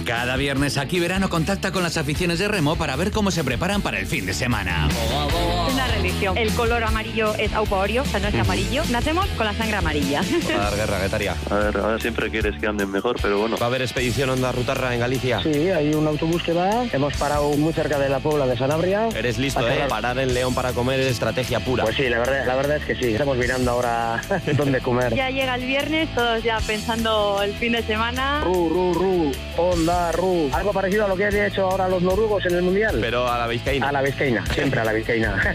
Cada viernes Aquí Verano contacta con las aficiones de remo para ver cómo se preparan para el fin de semana. Es una religión. El color amarillo es aupaorio, o sea, no es amarillo. Nacemos con la sangre amarilla. Va a dar guerra, Guetaria. A ver, siempre quieres que anden mejor, pero bueno. ¿Va a haber expedición Onda Rutarra en Galicia? Sí, hay un autobús que va. Hemos parado muy cerca de la Puebla de Sanabria. Eres listo, Parar en León para comer es estrategia pura. Pues sí, la verdad es que sí. Estamos mirando ahora dónde comer. Ya llega el viernes, todos ya pensando el fin de semana. Onda, Algo parecido a lo que han hecho ahora los noruegos en el Mundial. Pero a la vizcaína. A la vizcaína, siempre a la vizcaína.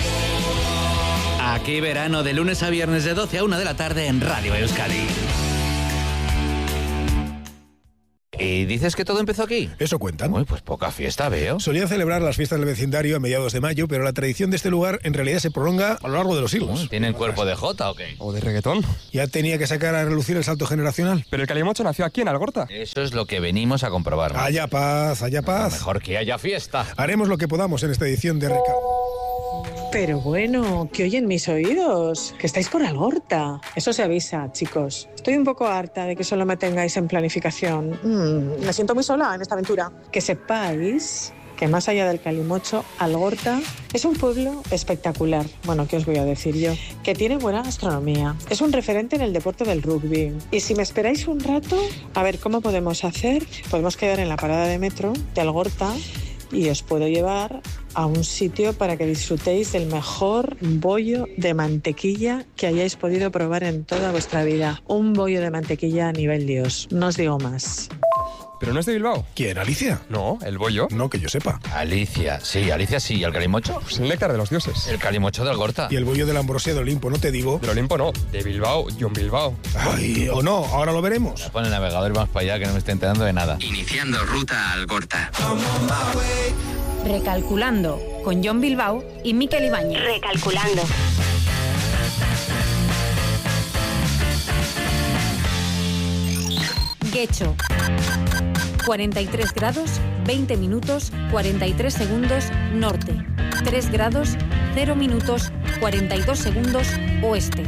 Aquí Verano, de lunes a viernes de 12 a 1 de la tarde en Radio Euskadi. ¿Y dices que todo empezó aquí? Eso cuentan. Uy, pues poca fiesta veo. Solían celebrar las fiestas del vecindario a mediados de mayo, pero la tradición de este lugar en realidad se prolonga a lo largo de los siglos. ¿Tienen cuerpo de jota o qué? ¿O de reggaetón? Ya tenía que sacar a relucir el salto generacional. Pero el calimocho nació aquí en Algorta. Eso es lo que venimos a comprobar. Haya paz, haya paz. Mejor que haya fiesta. Haremos lo que podamos en esta edición de Pero bueno, que oyen mis oídos, que estáis por Algorta. Eso se avisa, chicos. Estoy un poco harta de que solo me tengáis en planificación. Me siento muy sola en esta aventura. Que sepáis que más allá del calimocho, Algorta es un pueblo espectacular. Bueno, ¿qué os voy a decir yo? Que tiene buena gastronomía. Es un referente en el deporte del rugby. Y si me esperáis un rato, a ver cómo podemos hacer. Podemos quedar en la parada de metro de Algorta y os puedo llevar a un sitio para que disfrutéis del mejor bollo de mantequilla que hayáis podido probar en toda vuestra vida. Un bollo de mantequilla a nivel Dios. No os digo más. ¿Pero no es de Bilbao? ¿Quién, Alicia? No, el bollo. No, que yo sepa. Alicia sí. ¿Y el calimocho? Pues el néctar de los dioses. El calimocho de Algorta. Y el bollo de la Ambrosia de Olimpo, no te digo. Del Olimpo no, de Bilbao, John Bilbao. Ay, o no, ahora lo veremos. Pon el navegador y vamos para allá, que no me estoy enterando de nada. Iniciando ruta a Algorta. Recalculando, con John Bilbao y Mikel Ibáñez. Recalculando. Guecho. 43 grados, 20 minutos, 43 segundos, norte. 3 grados, 0 minutos, 42 segundos, oeste.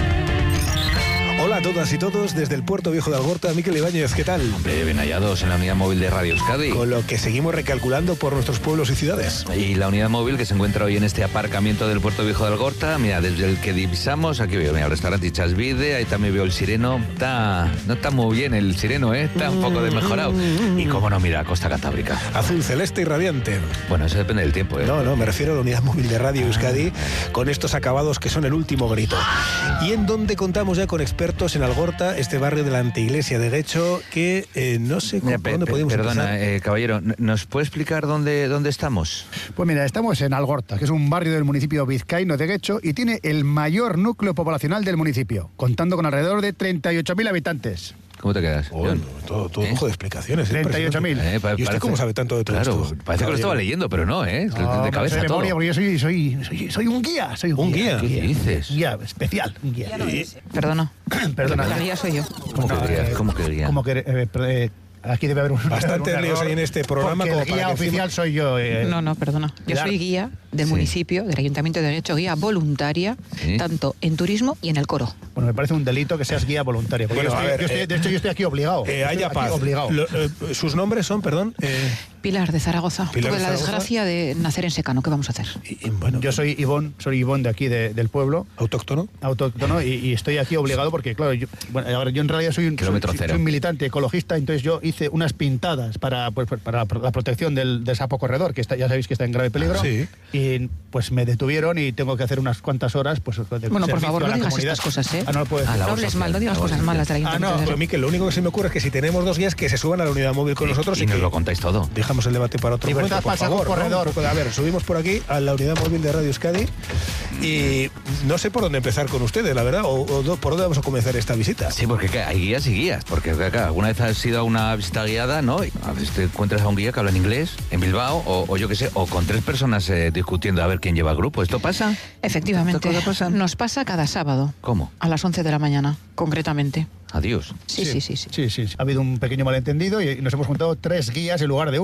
Hola a todas y todos, desde el Puerto Viejo de Algorta, Mikel Ibáñez, ¿qué tal? Hombre, bien hallados en la unidad móvil de Radio Euskadi. Con lo que seguimos recalculando por nuestros pueblos y ciudades. Y la unidad móvil que se encuentra hoy en este aparcamiento del Puerto Viejo de Algorta, mira, desde el que divisamos, aquí veo, mira, el restaurante Chasvide, ahí también veo el Sireno. No está muy bien el Sireno, está un poco desmejorado. Y cómo no, mira, Costa Cantábrica. Azul, celeste y radiante. Bueno, eso depende del tiempo, No, me refiero a la unidad móvil de Radio Euskadi, con estos acabados que son el último grito. Y en donde contamos ya con expertos en Algorta, este barrio de la anteiglesia de Guecho, que no sé por dónde podemos Perdona, empezar. caballero, ¿nos puede explicar dónde estamos? Pues mira, estamos en Algorta, que es un barrio del municipio vizcaíno de Guecho y tiene el mayor núcleo poblacional del municipio, contando con alrededor de 38.000 habitantes. ¿Cómo te quedas? Todo lujo de explicaciones. 38.000. ¿Y usted cómo sabe tanto de todo esto? Claro, parece que lo estaba leyendo, pero no, de cabeza de todo. memoria, porque yo soy un guía. ¿Un guía? ¿Qué dices? Guía especial, un guía. Perdona. Perdona. La guía soy yo. ¿Cómo que guía? Como que aquí debe haber bastante líos ahí en este programa. Como el guía oficial soy yo. No, perdona. Yo soy guía del municipio, del Ayuntamiento de Guecho, guía voluntaria, tanto en turismo y en el coro. Bueno, me parece un delito que seas guía voluntaria. Bueno, de hecho, yo estoy aquí obligado. Haya paz. ¿Sus nombres son, perdón? Pilar de Zaragoza. Tuve la desgracia de nacer en Secano. ¿Qué vamos a hacer? Bueno, yo soy Ivón de aquí del pueblo. ¿Autóctono? Y estoy aquí obligado porque, claro, yo en realidad soy un militante ecologista, entonces yo hice unas pintadas para la protección del sapo corredor, que ya sabéis que está en grave peligro. Sí. Y pues me detuvieron y tengo que hacer unas cuantas horas. Pues, bueno, por favor, no digas estas cosas, ¿eh? No lo puedo decir. No hables mal, no digas cosas malas del Ayuntamiento. Pero Mikel, lo único que se me ocurre es que si tenemos dos guías, que se suban a la unidad móvil con nosotros y nos lo contáis todo. Dejamos el debate para otro momento, por favor. Corredor. A ver, subimos por aquí a la unidad móvil de Radio Euskadi y no sé por dónde empezar con ustedes, la verdad, o por dónde vamos a comenzar esta visita. Sí, porque hay guías y guías, porque alguna vez has ido a una visita guiada, ¿no? Y a veces te encuentras a un guía que habla en inglés, en Bilbao, o yo qué sé, o con tres personas discutiendo a ver quién lleva el grupo. ¿Esto pasa? Efectivamente, nos pasa cada sábado. ¿Cómo? A las 11 de la mañana, concretamente. Adiós. Sí. Ha habido un pequeño malentendido y nos hemos juntado 3 guías en lugar de 1.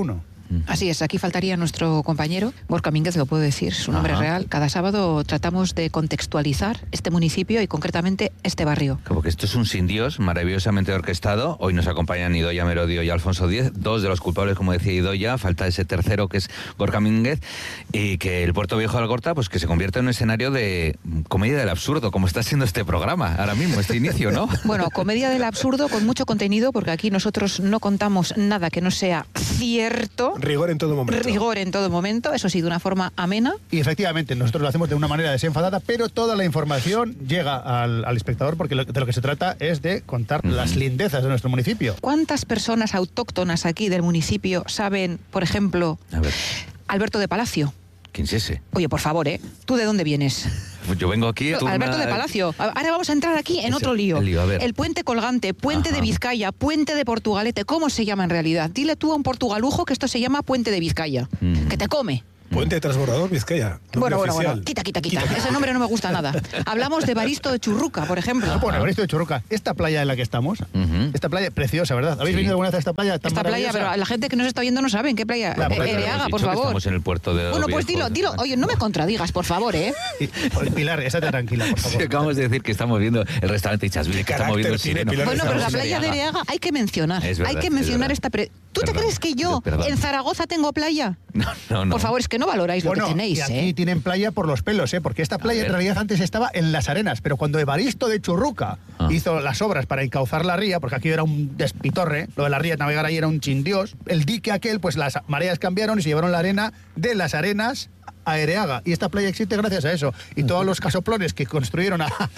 Así es, aquí faltaría nuestro compañero, Gorka Mínguez, lo puedo decir, su nombre real. Cada sábado tratamos de contextualizar este municipio y concretamente este barrio. Como que esto es un sin Dios maravilosamente orquestado. Hoy nos acompañan Idoia Merodio y Alfonso Díez, dos de los culpables, como decía Idoia, falta ese tercero que es Gorka Mínguez, y que el Puerto Viejo de Algorta pues que se convierte en un escenario de comedia del absurdo, como está siendo este programa ahora mismo, este inicio, ¿no? Bueno, comedia del absurdo con mucho contenido, porque aquí nosotros no contamos nada que no sea cierto. Rigor en todo momento. Rigor en todo momento, eso sí, de una forma amena. Y efectivamente, nosotros lo hacemos de una manera desenfadada, pero toda la información llega al espectador, porque de lo que se trata es de contar las lindezas de nuestro municipio. ¿Cuántas personas autóctonas aquí del municipio saben, por ejemplo, Alberto de Palacio? ¿Quién es ese? Oye, por favor, ¿tú de dónde vienes? Pues yo vengo aquí... Alberto de Palacio. Ahora vamos a entrar aquí en otro lío. El puente colgante, puente de Vizcaya, puente de Portugalete. ¿Cómo se llama en realidad? Dile tú a un portugalujo que esto se llama puente de Vizcaya. Que te come. Puente de transbordador Vizcaya. Bueno. Quita. Ese nombre no me gusta nada. Hablamos de Evaristo de Churruca, por ejemplo. Bueno, Evaristo de Churruca. Esta playa en la que estamos, esta playa preciosa, ¿verdad? ¿Habéis venido alguna vez a esta playa tan maravillosa? Pero la gente que nos está viendo no sabe en qué playa. Ereaga, por favor. Estamos en el puerto de... Bueno, pues dilo. Oye, no me contradigas, por favor, ¿eh? Pilar, estate tranquila, por favor. Sí, acabamos de decir que estamos viendo el restaurante Ichasvili, que estamos viendo el Sireno. Bueno, pero la playa de Ereaga hay que mencionar. Hay que mencionar esta... ¿Tú te crees que yo en Zaragoza tengo playa? No. Por favor, es que no valoráis lo que tenéis, y aquí tienen playa por los pelos, porque esta playa en realidad antes estaba en Las Arenas, pero cuando Evaristo de Churruca hizo las obras para encauzar la ría, porque aquí era un despitorre, lo de la ría, navegar ahí era un chindiós, el dique aquel, pues las mareas cambiaron y se llevaron la arena de Las Arenas a Ereaga, y esta playa existe gracias a eso, y todos los casoplones que construyeron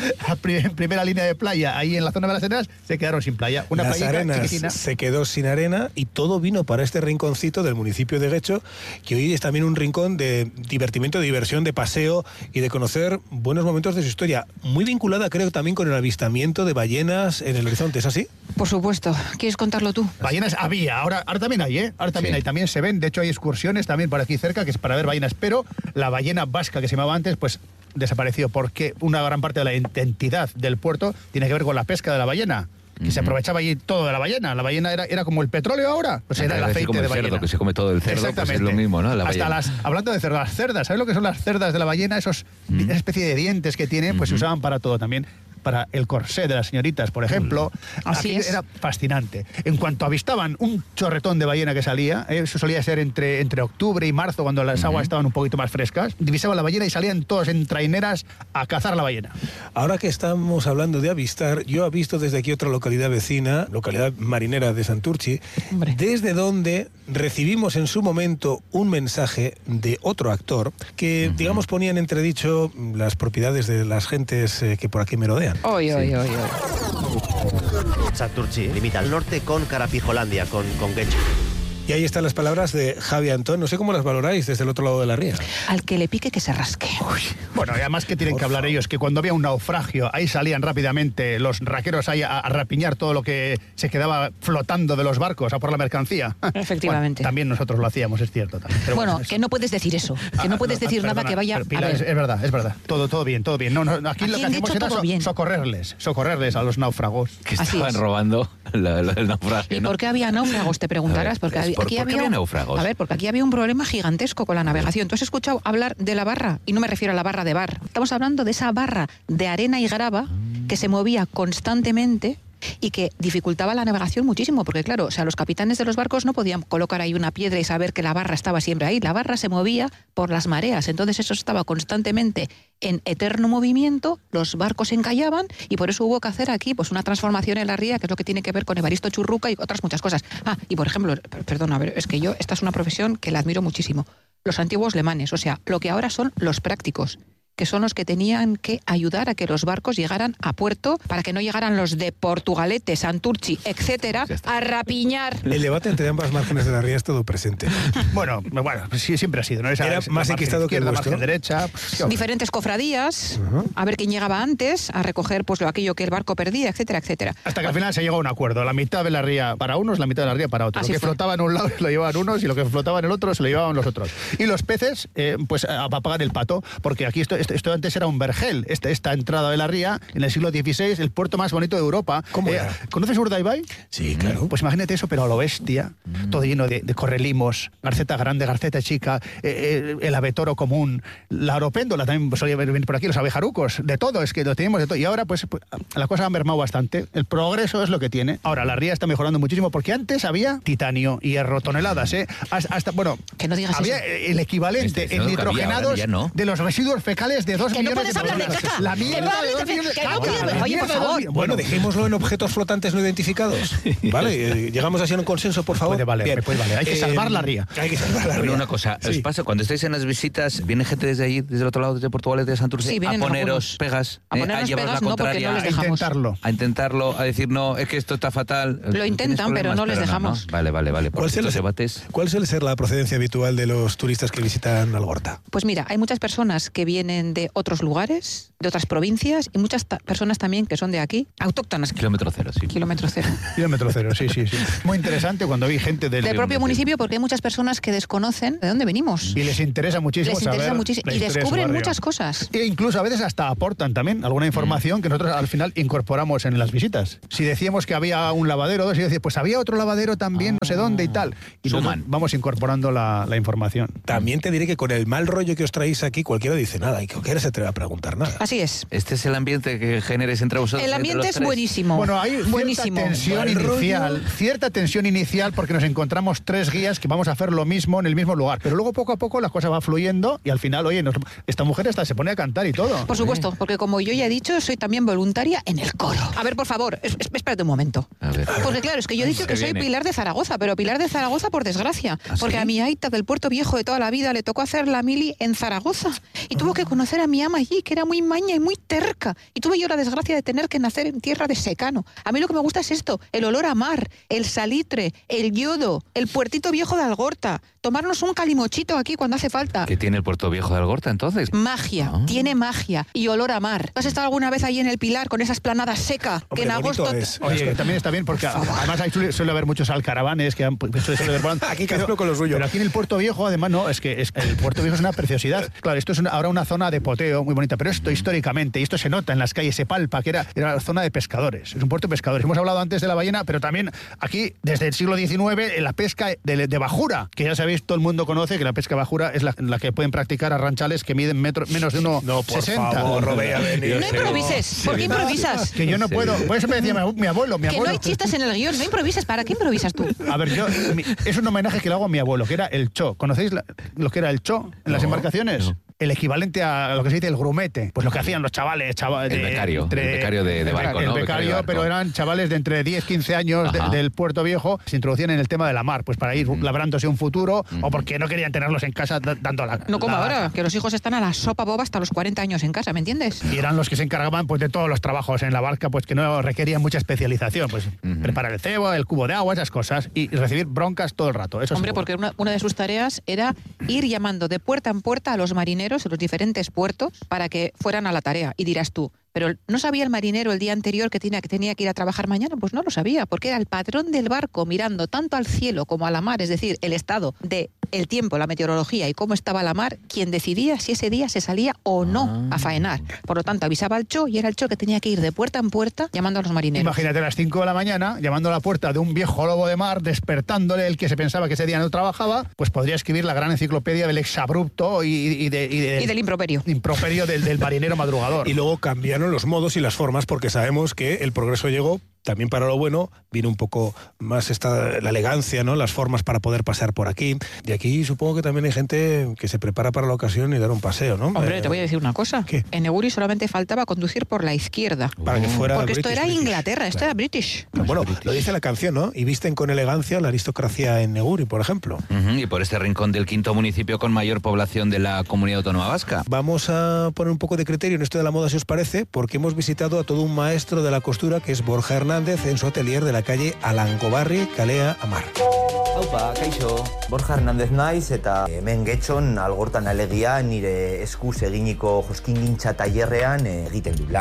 en primera línea de playa ahí en la zona de Las Arenas se quedaron sin playa. Las Arenas se quedó sin arena y todo vino para este rinconcito del municipio de Guecho, que hoy es también un rincón de divertimento, de diversión, de paseo y de conocer buenos momentos de su historia, muy vinculada creo también con el avistamiento de ballenas en el horizonte, ¿es así? Por supuesto. ¿Quieres contarlo tú? Ballenas había, ahora también hay, Ahora también hay, también se ven, de hecho hay excursiones también por aquí cerca que es para ver ballenas, pero la ballena vasca que se llamaba antes, pues desapareció, porque una gran parte de la identidad del puerto tiene que ver con la pesca de la ballena. Que se aprovechaba allí todo de la ballena. La ballena era como el petróleo ahora. Pues era el aceite como el de ballena. Cerdo, que se come todo el cerdo, pues es lo mismo, ¿no? Hablando de cerdo, las cerdas. ¿Sabes lo que son las cerdas de la ballena? Esa especie de dientes que tienen, pues se usaban para todo también. Para el corsé de las señoritas, por ejemplo. Así era fascinante. En cuanto avistaban un chorretón de ballena que salía, eso solía ser entre octubre y marzo, cuando las aguas estaban un poquito más frescas, divisaban la ballena y salían todos en traineras a cazar la ballena. Ahora que estamos hablando de avistar, yo he visto desde aquí otra localidad vecina, localidad marinera de Santurchi, desde donde recibimos en su momento un mensaje de otro actor que, digamos, ponía en entredicho las propiedades de las gentes que por aquí merodean. Oy. Santurchi limita al norte con Carapijolandia, con Guecho. Y ahí están las palabras de Javi Antón. No sé cómo las valoráis desde el otro lado de la ría. Al que le pique que se rasque. Bueno, y además que tienen que hablar ellos, que cuando había un naufragio, ahí salían rápidamente los raqueros ahí a rapiñar todo lo que se quedaba flotando de los barcos, a por la mercancía. Efectivamente. Bueno, también nosotros lo hacíamos, es cierto. También. Pero bueno, que no puedes decir eso. Que no puedes decir nada que vaya... Pilar, es verdad. Todo bien. No, aquí lo que hacemos era socorrerles a los náufragos. Que estaban robando el naufragio, ¿no? ¿Y por qué había náufragos? Te preguntarás. Porque aquí había náufragos. A ver, porque aquí había un problema gigantesco con la navegación. ¿Tú has escuchado hablar de la barra? Y no me refiero a la barra de bar. Estamos hablando de esa barra de arena y grava que se movía constantemente y que dificultaba la navegación muchísimo, porque claro, o sea, los capitanes de los barcos no podían colocar ahí una piedra y saber que la barra estaba siempre ahí. La barra se movía por las mareas, entonces eso estaba constantemente en eterno movimiento, los barcos se encallaban y por eso hubo que hacer aquí pues una transformación en la ría, que es lo que tiene que ver con Evaristo Churruca y otras muchas cosas. Y por ejemplo, perdona, a ver, es que esta es una profesión que la admiro muchísimo. Los antiguos lemanes, o sea, lo que ahora son los prácticos, que son los que tenían que ayudar a que los barcos llegaran a puerto para que no llegaran los de Portugalete, Santurchi, etcétera, a rapiñar. El debate entre ambas márgenes de la ría es todo presente. Bueno, pues sí, siempre ha sido, ¿no? Era más enquistado que el vuestro. Margen derecha. Pues, diferentes cofradías, a ver quién llegaba antes, a recoger pues aquello que el barco perdía, etcétera, etcétera. Hasta que al final se llegó a un acuerdo. La mitad de la ría para unos, la mitad de la ría para otros. Así lo que flotaba en un lado lo llevaban unos y lo que flotaba en el otro se lo llevaban los otros. Y los peces, pues a pagar el pato, porque aquí esto esto antes era un vergel, esta entrada de la ría, en el siglo XVI, el puerto más bonito de Europa. ¿Cómo era? ¿Conoces Urdaibai? Sí, claro. Pues imagínate eso, pero a lo bestia, todo lleno de correlimos, garceta grande, garceta chica, el abetoro común, la oropéndola también solía venir por aquí, los abejarucos, de todo, es que lo teníamos de todo. Y ahora pues la cosa ha mermado bastante, el progreso es lo que tiene. Ahora la ría está mejorando muchísimo, porque antes había titanio, hierro, toneladas, hasta bueno, que no digas había eso. El equivalente en nitrogenados de los residuos fecales de 2 que millones no puedes hablar de caca. La mierda de 2 millones de caca. Oye, por favor. Bueno, dejémoslo en objetos flotantes no identificados. Vale, llegamos así a un consenso, por favor. Puede valer. Hay que salvar la ría. Hay que salvar la ría. Bueno, una cosa, ¿os pasa cuando estáis en las visitas, viene gente desde allí, desde el otro lado, desde Portugal, de Santurce, sí, a poneros pegas? A poneros pegas no, porque no les dejamos. A intentarlo, a decir, no, es que esto está fatal. Lo intentan, pero no les dejamos. ¿no? Vale. ¿Cuál suele ser la procedencia habitual de los turistas que visitan Algorta? Pues mira, hay muchas personas que vienen de otros lugares, de otras provincias, y muchas personas también que son de aquí, autóctonas. Kilómetro cero, sí. Kilómetro cero, sí. Muy interesante cuando vi gente del propio municipio, porque hay muchas personas que desconocen de dónde venimos. Y les interesa muchísimo y descubren muchas cosas. E incluso a veces hasta aportan también alguna información que nosotros al final incorporamos en las visitas. Si decíamos que había un lavadero, y decía, pues había otro lavadero también, no sé dónde y tal. Y vamos incorporando la información. También te diré que con el mal rollo que os traéis aquí, cualquiera dice nada y cualquiera se atreve a preguntar nada. Así es. Este es el ambiente que generes entre vosotros. El ambiente es buenísimo. Bueno, hay cierta tensión inicial porque nos encontramos 3 guías que vamos a hacer lo mismo en el mismo lugar. Pero luego poco a poco la cosa va fluyendo y al final, oye, esta mujer hasta se pone a cantar y todo. Por supuesto, porque como yo ya he dicho, soy también voluntaria en el coro. A ver, por favor, espérate un momento. A ver. Porque claro, es que yo he dicho que soy Pilar de Zaragoza, pero Pilar de Zaragoza por desgracia. ¿Ah, porque sí? a mi aita del Puerto Viejo de toda la vida le tocó hacer la mili en Zaragoza. Y tuvo que conocer a mi ama allí, que era muy maña y muy terca. Y tuve yo la desgracia de tener que nacer en tierra de secano. A mí lo que me gusta es esto, el olor a mar, el salitre, el yodo, el puertito viejo de Algorta. Tomarnos un calimochito aquí cuando hace falta. ¿Qué tiene el puerto viejo de Algorta entonces? Magia, tiene magia y olor a mar. ¿Has estado alguna vez ahí en el Pilar con esa esplanada seca? Hombre, que en agosto... Oye, también está bien porque además ahí suele haber muchos alcaravanes que aquí cada uno con lo suyo. Pero aquí en el Puerto Viejo, además, no, es que el Puerto Viejo es una preciosidad. Claro, esto es ahora una zona de poteo muy bonita, pero esto históricamente, y esto se nota en las calles, se palpa, que era la zona de pescadores. Es un puerto de pescadores. Hemos hablado antes de la ballena, pero también aquí, desde el siglo XIX, la pesca de bajura, que ya sabéis, todo el mundo conoce que la pesca bajura es la que pueden practicar arranchales que miden menos de 1,60. No, por favor, Robea, no improvises. ¿Por qué improvisas? Que yo no puedo. Por eso me decía mi abuelo. Que no hay chistes en el guión, no improvises. ¿Para qué improvisas tú? A ver, es un homenaje que le hago a mi abuelo, que era el cho. ¿Conocéis lo que era el cho en las embarcaciones? No. El equivalente a lo que se dice el grumete, pues lo que hacían los chavales el becario de barco, el ¿no? becario, pero eran chavales de entre 10 15 años del Puerto Viejo, se introducían en el tema de la mar, pues para ir labrándose un futuro, o porque no querían tenerlos en casa dando la... No como ahora, que los hijos están a la sopa boba hasta los 40 años en casa, ¿me entiendes? Y eran los que se encargaban pues de todos los trabajos en la barca, pues que no requerían mucha especialización, pues preparar el cebo, el cubo de agua, esas cosas, y recibir broncas todo el rato. Eso Hombre, porque una de sus tareas era ir llamando de puerta en puerta a los marineros en los diferentes puertos para que fueran a la tarea. Y dirás tú, pero ¿no sabía el marinero el día anterior que tenía que ir a trabajar mañana? Pues no lo sabía, porque era el patrón del barco mirando tanto al cielo como a la mar, es decir, el estado de el tiempo, la meteorología y cómo estaba la mar, quien decidía si ese día se salía o no a faenar. Por lo tanto, avisaba al cho y era el cho que tenía que ir de puerta en puerta llamando a los marineros. Imagínate a las 5 de la mañana, llamando a la puerta de un viejo lobo de mar, despertándole el que se pensaba que ese día no trabajaba, pues podría escribir la gran enciclopedia del exabrupto y del improperio. Improperio del marinero madrugador. Y luego cambiaron los modos y las formas, porque sabemos que el progreso llegó también para lo bueno, vino un poco más la elegancia, ¿no? Las formas para poder pasear por aquí. Y aquí supongo que también hay gente que se prepara para la ocasión y dar un paseo, ¿no? Hombre, te voy a decir una cosa. ¿Qué? En Neguri solamente faltaba conducir por la izquierda. Para que fuera porque British, esto era Inglaterra, claro. Esto era British. Bueno, lo dice la canción, ¿no? Y visten con elegancia la aristocracia en Neguri, por ejemplo. Y por este rincón del quinto municipio con mayor población de la comunidad autónoma vasca. Vamos a poner un poco de criterio en esto de la moda, si os parece, porque hemos visitado a todo un maestro de la costura, que es Borja Hernández, en su atelier de la calle Alangobarri, Kalea Amar. Aupa, kaixo, Borja Hernández naiz eta hemen getxon Algortan alegia nire eskuz eginiko joskingintza tailerrean egiten du lan.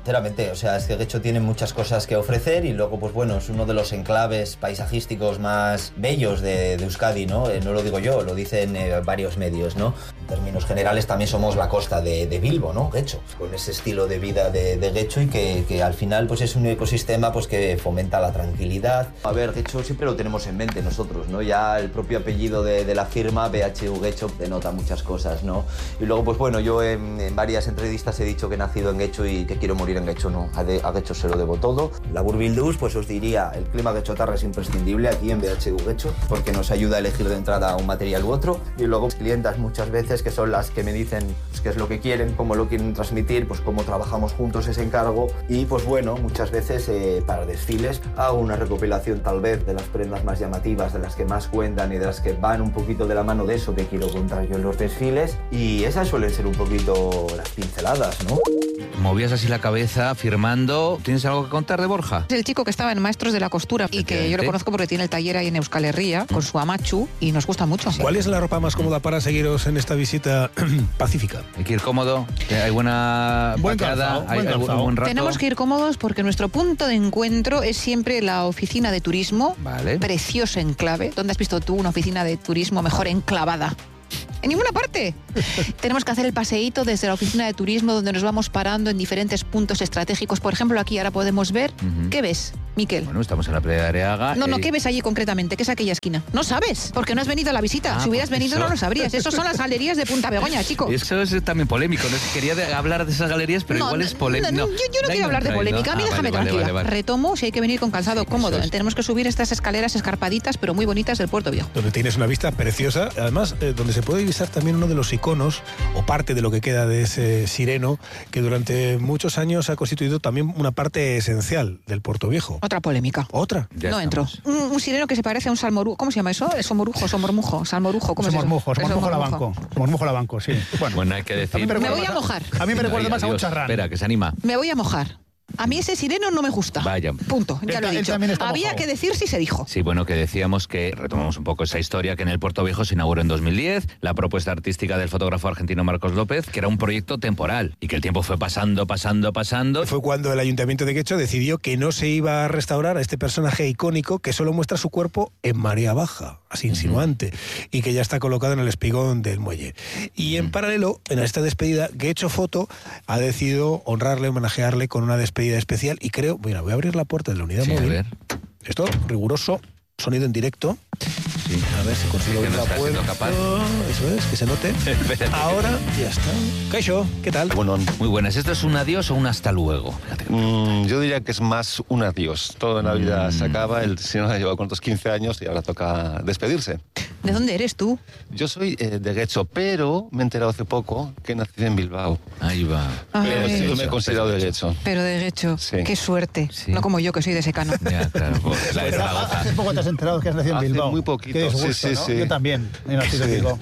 Sinceramente, o sea, es que Getxo tiene muchas cosas que ofrecer y luego, pues bueno, es uno de los enclaves paisajísticos más bellos de Euskadi, ¿no? No lo digo yo, lo dicen varios medios, ¿no? En términos generales también somos la costa de Bilbo, ¿no? Getxo, con ese estilo de vida de Getxo y que al final pues es un ecosistema pues que fomenta la tranquilidad. A ver, Getxo siempre lo tenemos en mente nosotros, ¿no? Ya el propio apellido de la firma, BHU Getxo, denota muchas cosas, ¿no? Y luego, pues bueno, yo en varias entrevistas he dicho que he nacido en Getxo y que quiero morir en Getxo, no. A Getxo se lo debo todo. La Burbildus, pues os diría, el clima getxotarra es imprescindible aquí en BHU Getxo porque nos ayuda a elegir de entrada un material u otro. Y luego clientas muchas veces que son las que me dicen pues, qué es lo que quieren, cómo lo quieren transmitir, pues cómo trabajamos juntos ese encargo. Y pues bueno, muchas veces para desfiles hago una recopilación tal vez de las prendas más llamativas, de las que más cuentan y de las que van un poquito de la mano de eso que quiero contar yo en los desfiles. Y esas suelen ser un poquito las pinceladas, ¿no? Movías así la cabeza firmando. ¿Tienes algo que contar de Borja? Es el chico que estaba en Maestros de la Costura y que yo lo conozco porque tiene el taller ahí en Euskal Herria con su amachu y nos gusta mucho. ¿Cuál es la ropa más cómoda para seguiros en esta visita pacífica? Hay que ir cómodo, hay buena pateada, hay buen rato. Tenemos que ir cómodos porque nuestro punto de encuentro es siempre la oficina de turismo, precioso enclave. ¿Dónde has visto tú una oficina de turismo mejor enclavada? En ninguna parte. Tenemos que hacer el paseíto desde la oficina de turismo donde nos vamos parando en diferentes puntos estratégicos. Por ejemplo, aquí ahora podemos ver... ¿Qué ves, Miquel? Bueno, estamos en la playa de Areaga. No, ¿qué ves allí concretamente? ¿Qué es aquella esquina? No sabes, porque no has venido a la visita. Si hubieras venido no lo sabrías. Esos son las galerías de Punta Begoña, chico. Eso es también polémico. No quería hablar de esas galerías, pero igual es polémico. Yo no quiero hablar de polémica. A mí déjame tranquila. Vale. Retomo si hay que venir con calzado cómodo. Tenemos que subir estas escaleras escarpaditas, pero muy bonitas del Puerto Viejo. Donde tienes una vista preciosa. Además, donde se puede divisar también uno de los iconos, o parte de lo que queda de ese sireno, que durante muchos años ha constituido también una parte esencial del Puerto Viejo. Otra polémica. ¿Otra? Ya no entro. Un sireno que se parece a un salmorujo. ¿Cómo se llama eso? ¿Somormujo? Salmorujo. ¿Cómo Somormujo, es eso? Somormujo lavanco, sí. Bueno, hay que decir... Me voy a mojar. A mí me recuerda más a un charrán. Espera, que se anima. Me voy a mojar. A mí ese sireno no me gusta. Vaya. Punto, ya lo he dicho. Había que decir si se dijo. Sí, bueno, que decíamos que, retomamos un poco esa historia, que en el Puerto Viejo se inauguró en 2010 la propuesta artística del fotógrafo argentino Marcos López, que era un proyecto temporal y que el tiempo fue pasando. Fue cuando el Ayuntamiento de Getxo decidió que no se iba a restaurar a este personaje icónico que solo muestra su cuerpo en marea baja, así insinuante, y que ya está colocado en el espigón del muelle. Y en paralelo, en esta despedida, Getxo Foto ha decidido honrarle, homenajearle con una despedida especial y creo, mira, voy a abrir la puerta de la unidad móvil. A ver. Esto, riguroso, sonido en directo. Sí. A ver si consigo abrir la puerta. Eso es, que se note. Ahora ya está. Kaixo, ¿qué tal? Bueno, muy buenas. ¿Esto es un adiós o un hasta luego? Yo diría que es más un adiós. Todo en la vida se acaba. El señor ha llevado cuántos 15 años y ahora toca despedirse. ¿De dónde eres tú? Yo soy de Getxo, pero me he enterado hace poco que nací en Bilbao. Ahí va. Pero sí, me he considerado de Getxo. Pero de Getxo. Sí. Qué suerte. Sí. No como yo, que soy de Secano. Ya, claro. Pues, hace poco te has enterado que has nacido en Bilbao. Hace muy poquito. Qué disgusto, ¿no? Yo también he nacido en Bilbao.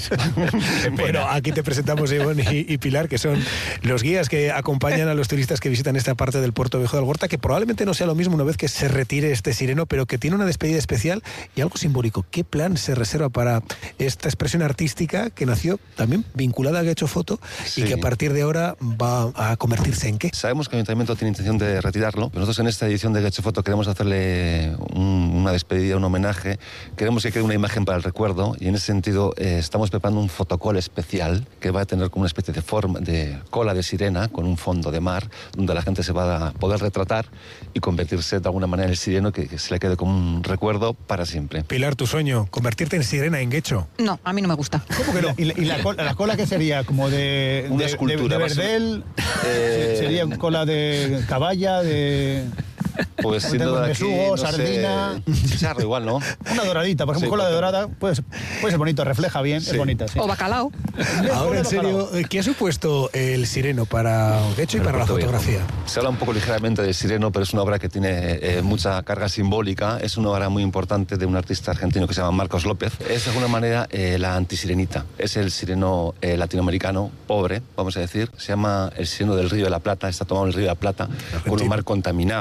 Bueno, aquí te presentamos Ivonne y Pilar, que son los guías que acompañan a los turistas que visitan esta parte del Puerto Viejo de Algorta, que probablemente no sea lo mismo una vez que se retire este sireno, pero que tiene una despedida especial y algo simbólico. ¿Qué plan se reserva para esta expresión artística que nació también vinculada a Getxo Foto y que a partir de ahora va a convertirse en qué? Sabemos que el Ayuntamiento tiene intención de retirarlo, pero nosotros en esta edición de Getxo Foto queremos hacerle una despedida, un homenaje. Queremos que quede una imagen para el recuerdo y en ese sentido estamos preparando un fotocall especial que va a tener como una especie de forma de cola de sirena con un fondo de mar donde la gente se va a poder retratar y convertirse de alguna manera en el sireno que se le quede como un recuerdo para siempre. Pilar, tu sueño, convertirte en sirena en Getxo. No, a mí no me gusta. ¿Cómo que no? ¿Y la cola qué sería? ¿Como de una escultura? ¿De verdel? ¿Sería cola de caballa? Pues siendo de aquí, besugo, sardina... Chicharro igual, ¿no? Una doradita, por ejemplo, cola de dorada, puede ser bonito, refleja bien, es bonita, sí. O bacalao. Ahora, en serio, ¿qué ha supuesto el sireno para Getxo y para la fotografía? Se habla un poco ligeramente del sireno, pero es una obra que tiene mucha carga simbólica. Es una obra muy importante de un artista argentino que se llama Marcos López. Es de alguna manera la antisirenita. Es el sireno latinoamericano, pobre, vamos a decir. Se llama el sireno del Río de la Plata, está tomado en el Río de la Plata, con un mar contaminado.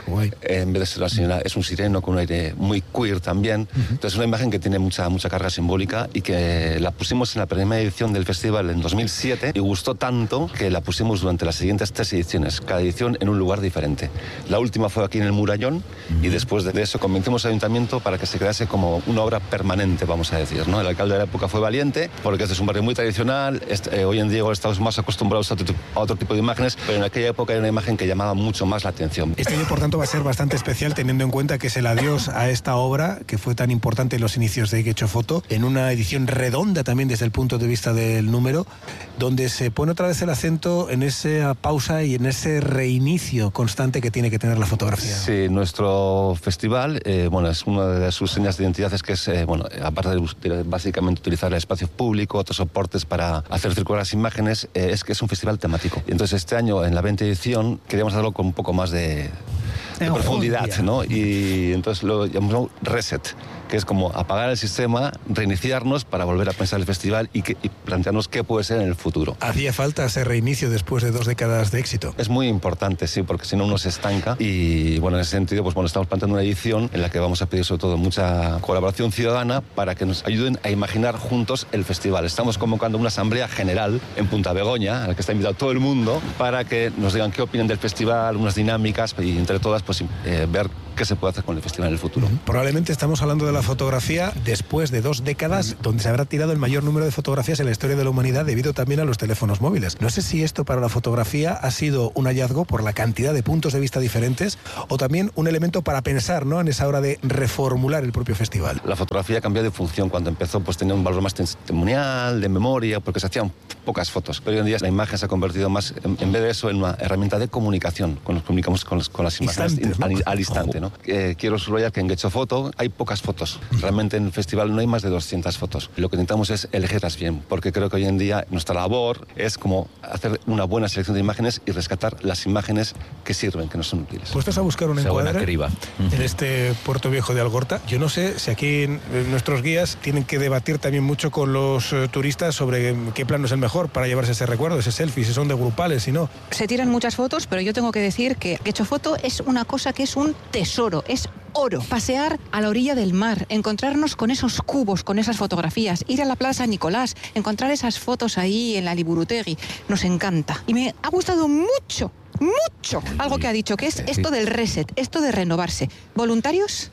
En vez de ser la señora, es un sireno con un aire muy queer también. Entonces es una imagen que tiene mucha carga simbólica y que la pusimos en la primera edición del festival en 2007 y gustó tanto que la pusimos durante las siguientes 3 ediciones, cada edición en un lugar diferente. La última fue aquí en el Murallón y después de eso convencimos al ayuntamiento para que se quedase como una obra permanente, vamos a decir, ¿no? El alcalde de la época fue valiente porque este es un barrio muy tradicional, hoy en día estamos más acostumbrados a otro tipo de imágenes, pero en aquella época era una imagen que llamaba mucho más la atención. Este año, por tanto, va a ser bastante especial teniendo en cuenta que es el adiós a esta obra que fue tan importante en los inicios de Getxo Foto, en una edición redonda también desde el punto de vista del número, donde se pone otra vez el acento en esa pausa y en ese reinicio constante que tiene que tener la fotografía. Sí, nuestro festival, es una de sus señas de identidad es que es, aparte de básicamente utilizar el espacio público, otros soportes para hacer circular las imágenes, es que es un festival temático. Y entonces este año, en la 20ª edición, queríamos hacerlo con un poco más de profundidad, ¿no? Y entonces lo llamamos Reset, que es como apagar el sistema, reiniciarnos para volver a pensar el festival y plantearnos qué puede ser en el futuro. ¿Hacía falta ese reinicio después de 2 décadas de éxito? Es muy importante, sí, porque si no uno se estanca y en ese sentido, estamos planteando una edición en la que vamos a pedir sobre todo mucha colaboración ciudadana para que nos ayuden a imaginar juntos el festival. Estamos convocando una asamblea general en Punta Begoña, a la que está invitado todo el mundo, para que nos digan qué opinan del festival, unas dinámicas y entre todas ver qué se puede hacer con el festival en el futuro. Probablemente estamos hablando de la fotografía después de 2 décadas donde se habrá tirado el mayor número de fotografías en la historia de la humanidad debido también a los teléfonos móviles. No sé si esto para la fotografía ha sido un hallazgo por la cantidad de puntos de vista diferentes o también un elemento para pensar, ¿no?, en esa hora de reformular el propio festival. La fotografía cambió de función. Cuando empezó tenía un valor más testimonial, de memoria, porque se hacían pocas fotos. Pero hoy en día la imagen se ha convertido más, en vez de eso, en una herramienta de comunicación. Nos comunicamos con las imágenes al instante, ¿no? Quiero subrayar que en Getxo Foto hay pocas fotos. Realmente en el festival no hay más de 200 fotos. Lo que intentamos es elegirlas bien, porque creo que hoy en día nuestra labor es como hacer una buena selección de imágenes y rescatar las imágenes que sirven, que no son útiles. Puestos a buscar un encuadre en este Puerto Viejo de Algorta, yo no sé si aquí nuestros guías tienen que debatir también mucho con los turistas sobre qué plano es el mejor para llevarse ese recuerdo, ese selfie, si son de grupales, si no. Se tiran muchas fotos, pero yo tengo que decir que Getxo Foto es una cosa que es un tesoro, es oro. Pasear a la orilla del mar, encontrarnos con esos cubos, con esas fotografías, ir a la Plaza Nicolás, encontrar esas fotos ahí en la Liburutegi, nos encanta. Y me ha gustado mucho algo que ha dicho, que es esto del reset, esto de renovarse. ¿Voluntarios?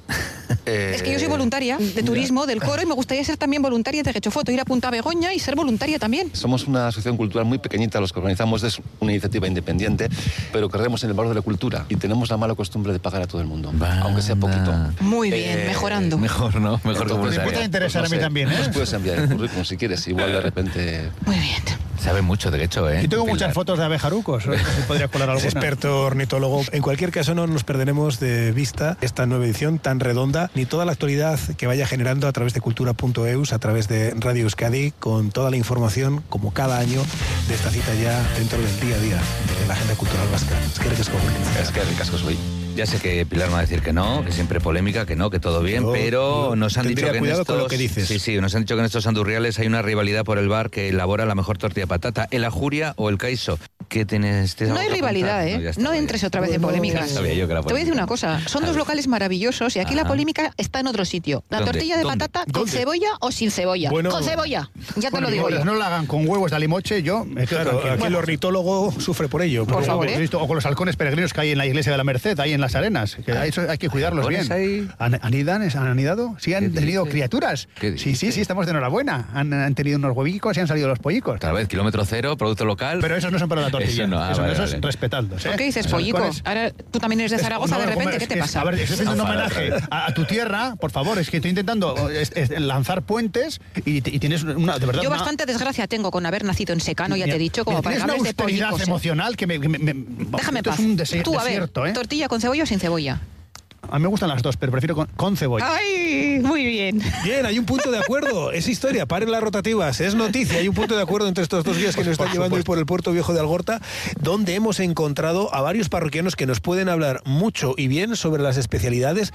Es que yo soy voluntaria de turismo, del coro, y me gustaría ser también voluntaria de Getxo Foto, ir a Punta Begoña y ser voluntaria también. Somos una asociación cultural muy pequeñita, los que organizamos es una iniciativa independiente, pero creemos en el valor de la cultura y tenemos la mala costumbre de pagar a todo el mundo, aunque sea poquito. Muy bien, mejorando. Mejor, ¿no? Mejor como me puede interesar a mí también, ¿eh? Nos puedes enviar el currículum si quieres, igual de repente... Muy bien. Sabe mucho de Getxo, ¿eh? Yo tengo muchas fotos de abejarucos, ¿no? Si podría colar alguna. Es experto ornitólogo. En cualquier caso, no nos perderemos de vista esta nueva edición tan redonda, ni toda la actualidad que vaya generando a través de cultura.eus, a través de Radio Euskadi, con toda la información, como cada año, de esta cita ya dentro del día a día de la agenda cultural vasca. Es que ricasco soy. Ya sé que Pilar me va a decir que no, que siempre polémica, que no, que todo bien, pero nos han dicho que en estos... con lo que dices. Sí, nos han dicho que en estos andurriales hay una rivalidad por el bar que elabora la mejor tortilla de patata, el Ajuria o el Caiso. ¿Qué tienes? No hay rivalidad, ¿eh? No entres otra vez en polémicas. Te voy a decir una cosa, son dos locales maravillosos y aquí la polémica está en otro sitio. La tortilla de patata con cebolla o sin cebolla. Bueno, con cebolla, ya te lo digo yo. No la hagan con huevos de alimoche, yo... Claro, aquí el ornitólogo sufre por ello. Por favor, o con los halcones peregrinos que hay en la iglesia de la Merced, ahí en Las Arenas. Que eso hay que cuidarlos bien. ¿Han anidado? Sí, han tenido criaturas. Sí, estamos de enhorabuena. Han tenido unos huevicos y han salido los pollicos. Tal vez, kilómetro cero, producto local. Pero esos no son para la tortilla. Eso es respetando. ¿Por qué dices pollico? Ahora tú también eres de Zaragoza, de repente, ¿qué te pasa? A ver, estoy haciendo un homenaje a tu tierra, por favor. Es que estoy intentando lanzar puentes y tienes una, de verdad... Yo bastante desgracia tengo con haber nacido en secano, ya te he dicho, como para que hables de pollicos. Es una emocional que Déjame paz. Es un desierto, a ver, ¿tortilla con cebolla o sin cebolla? A mí me gustan las dos, pero prefiero con cebolla. ¡Ay! Muy bien. Bien, hay un punto de acuerdo. Es historia, paren las rotativas, es noticia. Hay un punto de acuerdo entre estos dos días que nos están llevando hoy por el Puerto Viejo de Algorta, donde hemos encontrado a varios parroquianos que nos pueden hablar mucho y bien sobre las especialidades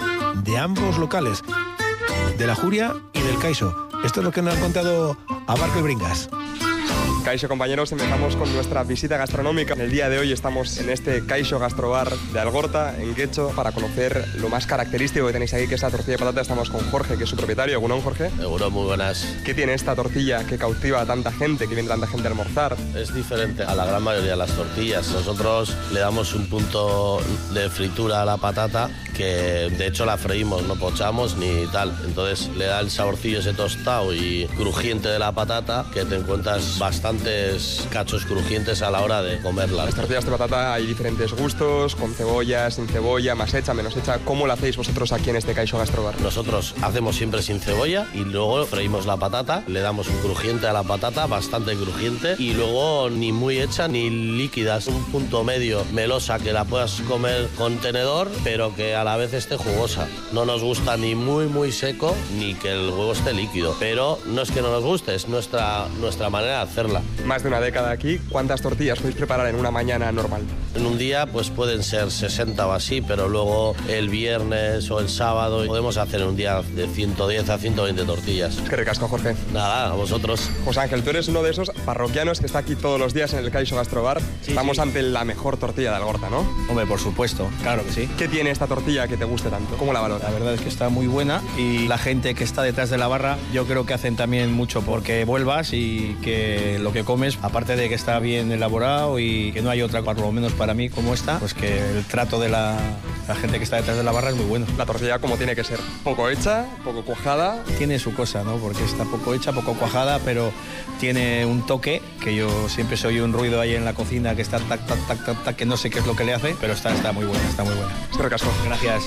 de ambos locales, de la Ajuria y del Caiso. Esto es lo que nos han contado Abarca y Bringas. Kaixo, compañeros, empezamos con nuestra visita gastronómica. En el día de hoy estamos en este Kaixo Gastrobar de Algorta, en Getxo, para conocer lo más característico que tenéis aquí, que es la tortilla de patata. Estamos con Jorge, que es su propietario. ¿Egunon, Jorge? Egunon, muy buenas. ¿Qué tiene esta tortilla que cautiva a tanta gente, que viene tanta gente a almorzar? Es diferente a la gran mayoría de las tortillas. Nosotros le damos un punto de fritura a la patata, que de hecho la freímos, no pochamos ni tal. Entonces le da el saborcillo ese tostado y crujiente de la patata, que te encuentras bastantes cachos crujientes a la hora de comerla. Las tortillas de patata hay diferentes gustos, con cebolla, sin cebolla, más hecha, menos hecha. ¿Cómo lo hacéis vosotros aquí en este Kaixo Gastrobar? Nosotros hacemos siempre sin cebolla y luego freímos la patata, le damos un crujiente a la patata, bastante crujiente, y luego ni muy hecha ni líquida, es un punto medio, melosa, que la puedas comer con tenedor, pero que a la vez esté jugosa. No nos gusta ni muy seco ni que el huevo esté líquido, pero no es que no nos guste, es nuestra manera de hacerla. Más de una década aquí, ¿cuántas tortillas podéis preparar en una mañana normal? En un día pues pueden ser 60 o así, pero luego el viernes o el sábado podemos hacer en un día de 110 a 120 tortillas. Qué ricasco, Jorge. Nada, a vosotros. José Ángel, tú eres uno de esos parroquianos que está aquí todos los días en el Kaixo Gastrobar. Estamos ante la mejor tortilla de Algorta, ¿no? Hombre, por supuesto, claro que sí. ¿Qué tiene esta tortilla que te guste tanto? ¿Cómo la valoras? La verdad es que está muy buena y la gente que está detrás de la barra yo creo que hacen también mucho porque vuelvas y que lo que comes, aparte de que está bien elaborado y que no hay otra, por lo menos para mí, como esta, pues que el trato de la gente que está detrás de la barra es muy bueno. La tortilla como tiene que ser, poco hecha, poco cuajada. Tiene su cosa, ¿no? Porque está poco hecha, poco cuajada, pero tiene un toque, que yo siempre soy un ruido ahí en la cocina que está tac, tac, tac, tac, tac, que no sé qué es lo que le hace, pero está muy buena, está muy buena. Es que recasco. Gracias.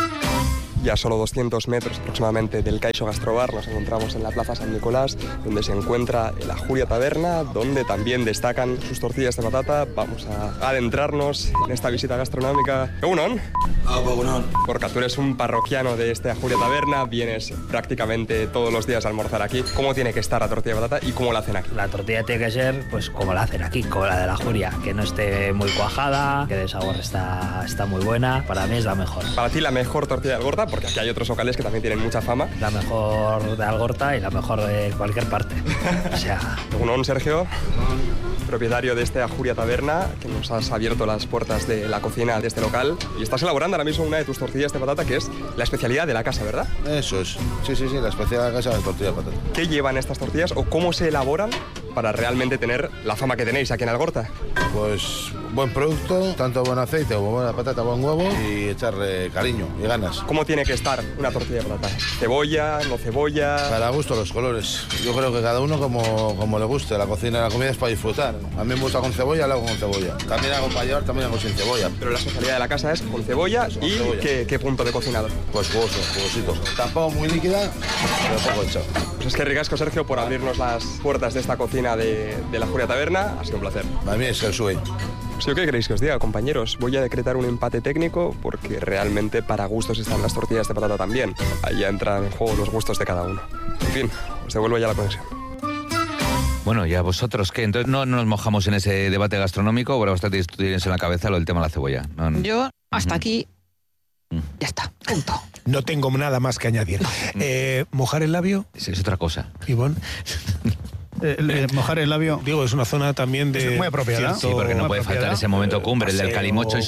Ya a solo 200 metros aproximadamente del Kaixo Gastrobar nos encontramos en la Plaza San Nicolás, donde se encuentra la Julia Taberna, donde también destacan sus tortillas de patata. Vamos a adentrarnos en esta visita gastronómica. ¿Egunon? Egunon. Porque tú eres un parroquiano de esta Julia Taberna, vienes prácticamente todos los días a almorzar aquí. ¿Cómo tiene que estar la tortilla de patata y cómo la hacen aquí? La tortilla tiene que ser pues como la hacen aquí, como la de la Julia, que no esté muy cuajada, que de sabor está muy buena. Para mí es la mejor. Para ti la mejor tortilla de Algorta, porque aquí hay otros locales que también tienen mucha fama. La mejor de Algorta y la mejor de cualquier parte. O sea... Egunon, Sergio, propietario de esta Julia Taberna, que nos has abierto las puertas de la cocina de este local y estás elaborando ahora mismo una de tus tortillas de patata, que es la especialidad de la casa, ¿verdad? Eso es. Sí, la especialidad de la casa es la tortilla de patata. ¿Qué llevan estas tortillas o cómo se elaboran para realmente tener la fama que tenéis aquí en Algorta? Pues buen producto, tanto buen aceite como buena patata, buen huevo y echarle cariño y ganas. ¿Cómo tiene que estar una tortilla de patata? ¿Cebolla, no cebolla? Para gusto los colores. Yo creo que cada uno como le guste. La cocina, la comida es para disfrutar. A mí me gusta con cebolla, la hago con cebolla. También hago para llevar, también hago sin cebolla. Pero la especialidad de la casa es con cebolla y cebolla. ¿Qué punto de cocinado? Pues jugosito. Tampoco muy líquida, pero poco hecho. Pues es que ricasco, Sergio, por abrirnos las puertas de esta cocina de la Julia Taberna. Ha sido un placer. A mí es el sueño. ¿Sí, qué queréis que os diga, compañeros? Voy a decretar un empate técnico porque realmente para gustos están las tortillas de patata también. Ahí ya entran en juego los gustos de cada uno. En fin, os devuelvo ya la conexión. Bueno, ¿y a vosotros qué? Entonces no nos mojamos en ese debate gastronómico, pero vosotros tienes en la cabeza lo del tema de la cebolla. No. Yo hasta aquí ya está, punto. No tengo nada más que añadir. ¿Mojar el labio? Es otra cosa. Ivonne. Mojar el labio. Digo, es una zona también de... Es muy apropiada. Sí, porque no puede faltar ese momento cumbre, el del calimocho.